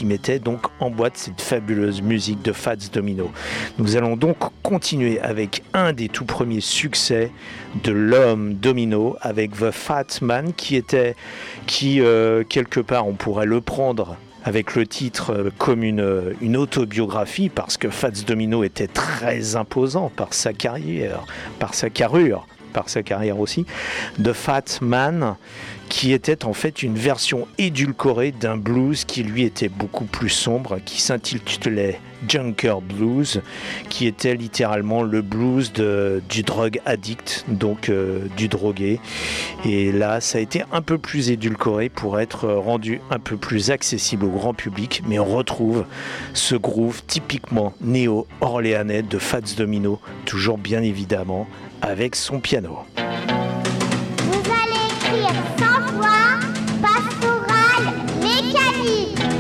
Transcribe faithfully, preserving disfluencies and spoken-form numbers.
qui mettait donc en boîte cette fabuleuse musique de Fats Domino. Nous allons donc continuer avec un des tout premiers succès de l'homme Domino, avec The Fat Man, qui était, qui euh, quelque part on pourrait le prendre avec le titre euh, comme une, une autobiographie, parce que Fats Domino était très imposant par sa carrière, par sa carrure, par sa carrière aussi. The Fat Man, qui était en fait une version édulcorée d'un blues qui lui était beaucoup plus sombre, qui s'intitulait Junker Blues, qui était littéralement le blues de, du drug addict, donc euh, du drogué. Et là, ça a été un peu plus édulcoré pour être rendu un peu plus accessible au grand public, mais on retrouve ce groove typiquement néo-orléanais de Fats Domino, toujours bien évidemment avec son piano.